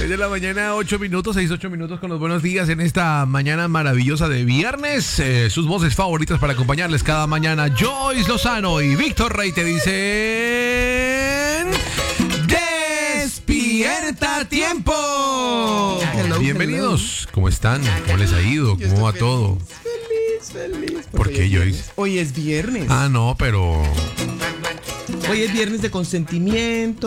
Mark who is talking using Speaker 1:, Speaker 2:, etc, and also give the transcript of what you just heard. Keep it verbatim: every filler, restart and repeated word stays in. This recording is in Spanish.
Speaker 1: seis de la mañana, ocho minutos, seis, ocho minutos con los buenos días en esta mañana maravillosa de viernes. Eh, sus voces favoritas para acompañarles cada mañana, Joyce Lozano y Víctor Rey te dicen... ¡Despierta tiempo!
Speaker 2: Hello,
Speaker 1: Bienvenidos, hello. ¿Cómo están? ¿Cómo les ha ido? ¿Cómo va
Speaker 2: feliz,
Speaker 1: todo?
Speaker 2: Feliz, feliz.
Speaker 1: ¿Por qué, Joyce?
Speaker 2: Hoy es viernes.
Speaker 1: Ah, no, pero...
Speaker 2: Hoy es viernes de consentimiento.